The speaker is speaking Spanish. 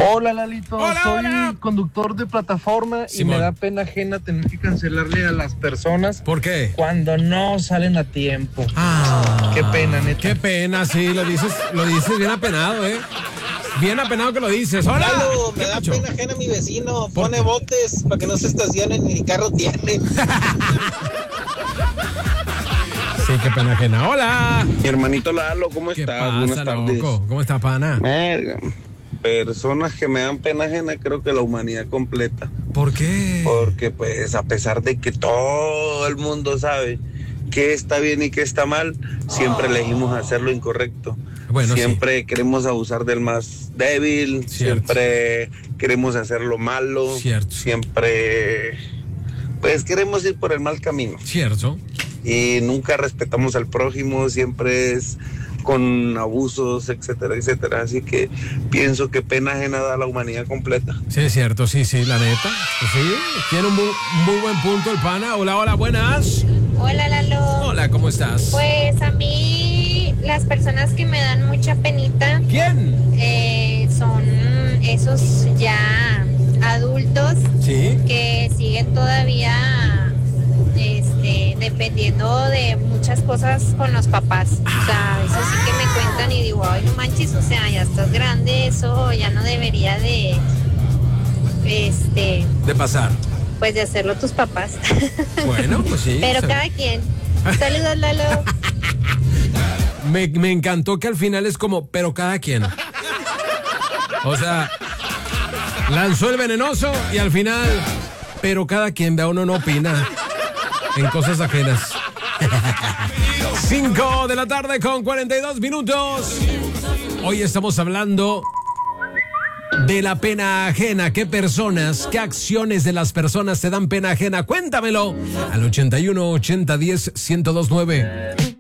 Hola Lalito, soy conductor de plataforma Simón. y me da pena ajena tener que cancelarle a las personas. ¿Por qué? Cuando no salen a tiempo. Qué pena, neta. Qué pena, sí, lo dices bien apenado, Bien apenado que lo dices. ¡Hola! Lalo, me ¿Qué da pacho? pena ajena mi vecino. ¿Por Pone qué? botes para que no se estacionen y ni carro tiene. Sí, qué pena ajena. ¡Hola! Mi hermanito Lalo, ¿cómo ¿Qué estás? pasa, Buenas tardes. loco? ¿Cómo está, pana? Verga. Personas que me dan pena ajena, creo que la humanidad completa. ¿Por qué? Porque pues a pesar de que todo el mundo sabe qué está bien y qué está mal, siempre elegimos hacer lo incorrecto. Bueno, siempre queremos abusar del más débil, Cierto. siempre queremos hacer lo malo, Cierto. siempre pues queremos ir por el mal camino. Cierto. Y nunca respetamos al prójimo, siempre es con abusos, etcétera, etcétera. Así que pienso que pena ajena da a la humanidad completa. Sí, es cierto, sí, la neta. Sí, tiene un muy buen punto el pana. Hola, hola, buenas. Hola Lalo. Hola, ¿cómo estás? Pues a mí las personas que me dan mucha penita ¿Quién? son esos ya adultos Sí. que siguen todavía dependiendo de muchas cosas con los papás. O sea, eso sí que me cuentan y digo, ay, no manches, o sea, ya estás grande, eso ya no debería de De pasar. pues de hacerlo tus papás. Bueno, pues sí. Pero o sea, cada quien. Saludos, Lalo. me encantó que al final es como, pero cada quien. O sea, lanzó el venenoso y al final, pero cada quien, vea, uno no opina en cosas ajenas. 5 de la tarde con 42 minutos. Hoy estamos hablando de la pena ajena. ¿Qué personas, qué acciones de las personas te dan pena ajena? Cuéntamelo al 81 80 10 1029.